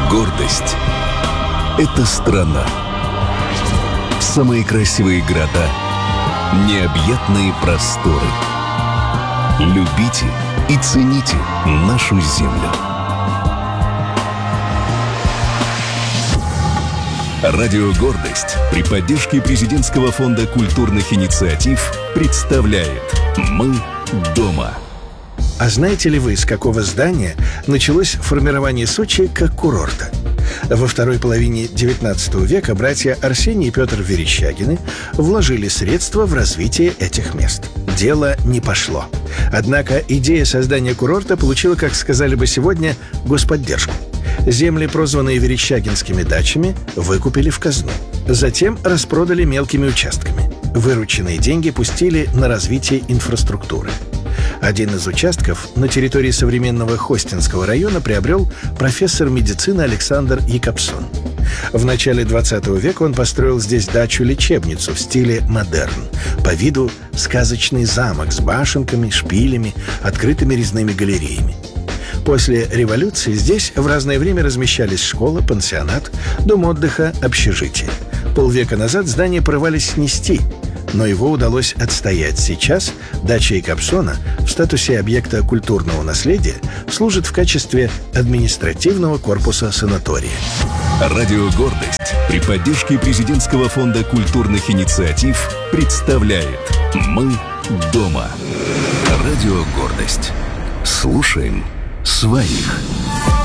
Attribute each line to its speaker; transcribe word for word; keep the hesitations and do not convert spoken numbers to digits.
Speaker 1: Гордость — это страна. Самые красивые города, необъятные просторы. Любите и цените нашу землю. Радио «Гордость» при поддержке Президентского фонда культурных инициатив представляет «Мы дома».
Speaker 2: А знаете ли вы, с какого здания началось формирование Сочи как курорта? Во второй половине девятнадцатого века братья Арсений и Петр Верещагины вложили средства в развитие этих мест. Дело не пошло. Однако идея создания курорта получила, как сказали бы сегодня, господдержку. Земли, прозванные верещагинскими дачами, выкупили в казну. Затем распродали мелкими участками. Вырученные деньги пустили на развитие инфраструктуры. Один из участков на территории современного Хостинского района приобрел профессор медицины Александр Якобсон. В начале двадцатого века он построил здесь дачу-лечебницу в стиле модерн. По виду сказочный замок с башенками, шпилями, открытыми резными галереями. После революции здесь в разное время размещались школа, пансионат, дом отдыха, общежитие. Полвека назад здание порывались снести, но его удалось отстоять. Сейчас дача Якобсона в статусе объекта культурного наследия служит в качестве административного корпуса санатория.
Speaker 1: Радио «Гордость» при поддержке Президентского фонда культурных инициатив представляет «Мы дома». Радио «Гордость». Слушаем своих.